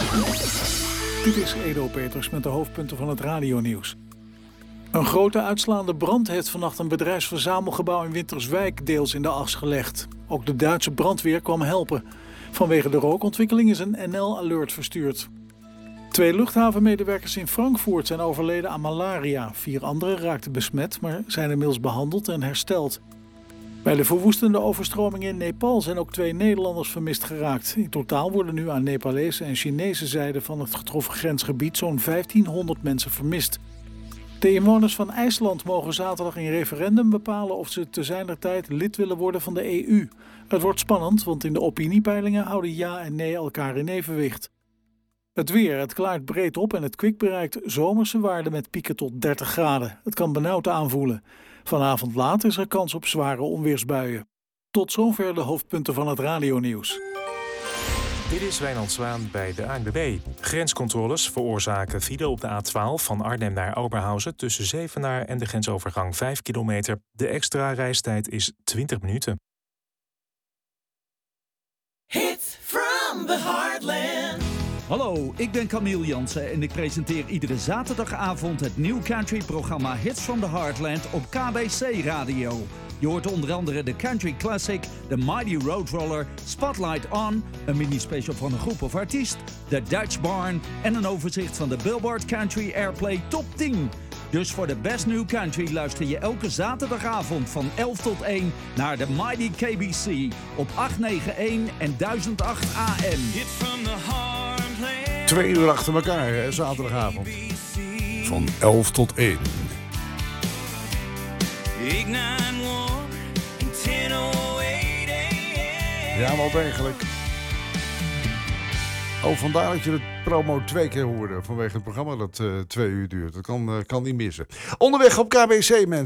Dit is Edo Peters met de hoofdpunten van het radionieuws. Een grote uitslaande brand heeft vannacht een bedrijfsverzamelgebouw in Winterswijk deels in de as gelegd. Ook de Duitse brandweer kwam helpen. Vanwege de rookontwikkeling is een NL-alert verstuurd. 2 luchthavenmedewerkers in Frankfurt zijn overleden aan malaria. 4 anderen raakten besmet, maar zijn inmiddels behandeld en hersteld. Bij de verwoestende overstromingen in Nepal zijn ook 2 Nederlanders vermist geraakt. In totaal worden nu aan Nepalese en Chinese zijde van het getroffen grensgebied zo'n 1500 mensen vermist. De inwoners van IJsland mogen zaterdag in referendum bepalen of ze te zijner tijd lid willen worden van de EU. Het wordt spannend, want in de opiniepeilingen houden ja en nee elkaar in evenwicht. Het weer, het klaart breed op en het kwik bereikt zomerse waarden met pieken tot 30 graden. Het kan benauwd aanvoelen. Vanavond laat is er kans op zware onweersbuien. Tot zover de hoofdpunten van het radionieuws. Dit is Wijnand Zwaan bij de ANWB. Grenscontroles veroorzaken file op de A12 van Arnhem naar Oberhausen tussen Zevenaar en de grensovergang 5 kilometer. De extra reistijd is 20 minuten. Hits from the Heartland. Hallo, ik ben Camille Jansen en ik presenteer iedere zaterdagavond het New Country-programma Hits from the Heartland op KBC Radio. Je hoort onder andere de Country Classic, de Mighty Roadroller, Spotlight On, een mini-special van een groep of artiest, de Dutch Barn en een overzicht van de Billboard Country Airplay Top 10. Dus voor de Best New Country luister je elke zaterdagavond van 11 tot 1 naar de Mighty KBC op 891 en 1008 AM. 2 uur achter elkaar, hè, zaterdagavond. Van 11 tot 1. Ja, wel degelijk. Oh, vandaar dat je de promo 2 keer hoorde. Vanwege het programma dat 2 uur duurt. Dat kan niet missen. Onderweg op KBC, mensen.